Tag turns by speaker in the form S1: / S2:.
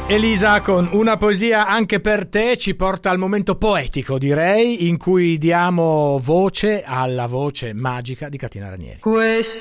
S1: Elisa con una poesia anche per te ci porta al momento poetico, direi, in cui diamo voce alla voce magica di Catina Ranieri.